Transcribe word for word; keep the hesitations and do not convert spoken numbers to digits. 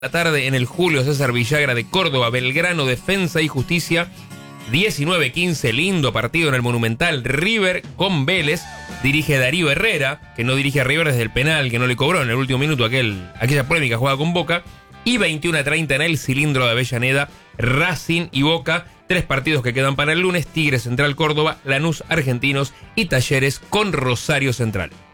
La tarde en el Julio César Villagra de Córdoba, Belgrano, Defensa y Justicia, diecinueve quince, lindo partido en el Monumental, River con Vélez, dirige Darío Herrera, que no dirige a River desde el penal, que no le cobró en el último minuto aquel, aquella polémica jugada con Boca, y veintiuno a treinta en el Cilindro de Avellaneda, Racing y Boca, tres partidos que quedan para el lunes, Tigre Central Córdoba, Lanús Argentinos y Talleres con Rosario Central.